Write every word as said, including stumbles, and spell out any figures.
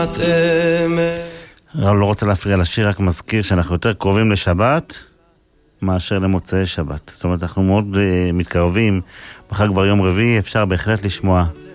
אני לא רוצה להפריע לשיר, רק מזכיר שאנחנו יותר קרובים לשבת מאשר למוצאי שבת. זאת אומרת, אנחנו מאוד uh, מתקרבים, מחר כבר יום רביעי, אפשר בהחלט לשמוע